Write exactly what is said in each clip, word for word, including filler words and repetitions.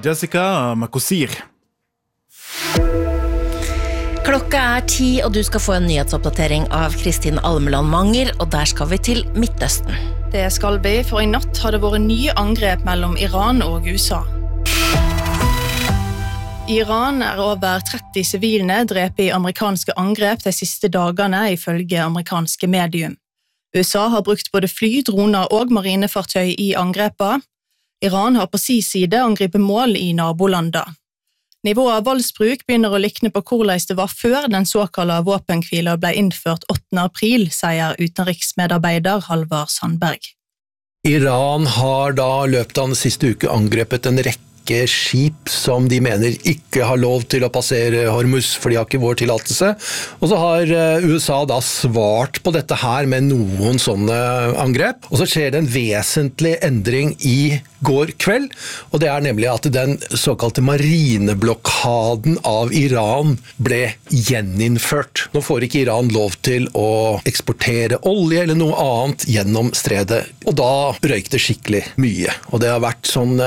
Jessica Makosir. Klokka er ti, og du skal få en nyhetsoppdatering av Kristin Almeland Manger, og der skal vi til Midtøsten. Det skal vi, for i natt har det vært nye angrep mellom Iran og U S A. I Iran er over tretti sivilene drept i amerikanske angrep de siste dagene, ifølge amerikanske medium. U S A har brukt både fly, droner og marinefartøy i angrepa. Iran har på sin side angrepet mål i nabolanda. Nivået av voldsbruk begynner å likne på hvordan det var før den såkalte våpenkvila ble innført åttende april, sier utenriksmedarbeider Halvard Sandberg. Iran har da løpet av den siste uke angrepet en rekke skip som de mener ikke har lov til å passere Hormuz, for de har ikke vår tillatelse. Og så har U S A da svart på dette her med noen sånne angrep. Og så skjer det en vesentlig endring i går kveld, og det er nemlig at den såkalte marineblokaden av Iran ble gjeninnført. Nå får ikke Iran lov til å eksportere olje eller noe annet gjennom stredet, og da røyk det skikkelig mye. Og det har vært sånn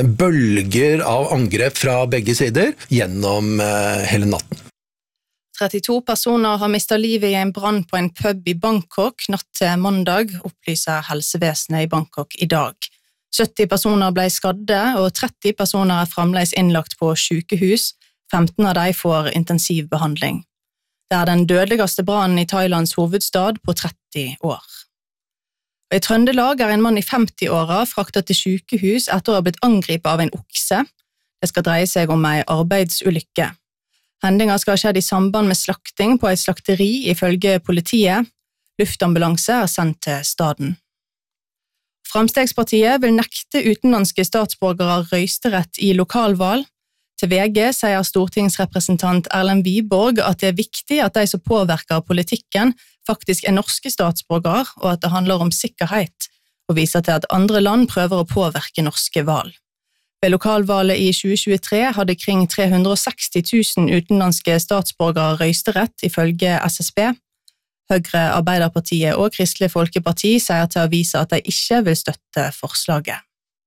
bølger av angrep fra begge sider gjennom hele natten. trettito personer har mistet livet i en brann på en pub i Bangkok natt til mandag, opplyser helsevesenet i Bangkok i dag. sytti personer ble skadde, og tretti personer er fremdeles innlagt på sykehus. femten av dem får intensivbehandling. Det er den dødeligste brannen i Thailands hovedstad på tretti år. Og I Trøndelag er en mann i femti-åra fraktet til sykehus etter å ha blitt angrepet av en okse. Det skal dreie seg om en arbeidsulykke. Hendinga skal ha skjedd i samband med slakting på et slakteri, ifølge politiet. Luftambulanse er sendt til staden. Framstegspartiet vil nekte utenlandske statsborgere røysterett i lokalvalg. Til V G sier stortingsrepresentant Erlend Wiborg at det er viktig at de som påvirker politikken faktisk er norske statsborgere, og at det handler om sikkerhet, og viser til at andre land prøver å påvirke norske valg. Ved lokalvalget i tjue tjuetre hadde kring tre hundre og seksti tusen utenlandske statsborgere røysterett, ifølge S S B. Høyre, Arbeiderpartiet og Kristelig Folkeparti sier til avisa at de ikke vil støtte forslaget.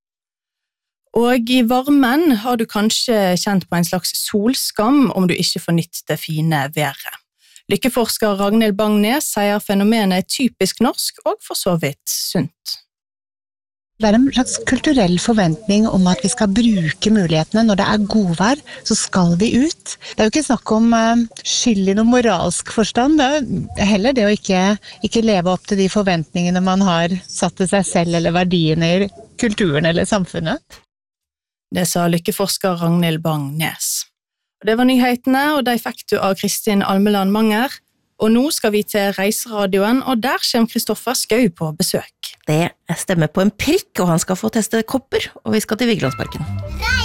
Og I varmen har du kanskje kjent på en slags solskam om du ikke får nytt det fine været. Lykkeforsker Ragnhild Bang-Nes sier fenomenet er typisk norsk og for så vidt sunt. Det er en slags kulturell forventning om at vi skal bruke mulighetene. Når det er godvær, så skal vi ut. Det er jo ikke snakk om uh, skyld i noen moralsk forstand. Det er heller det å ikke, ikke leve opp til de forventningene man har satt til seg selv eller verdiene i kulturen eller samfunnet. Det sa lykkeforsker Ragnhild Bang-Nes. Det var nyhetene, og de fikk du av Kristin Almeland Manger. Og nå skal vi til Reiseradioen, og der kommer Kristoffer Skau på besøk. Det stemmer på en prikk, og han skal få teste kopper, og vi skal til Vigelandsparken.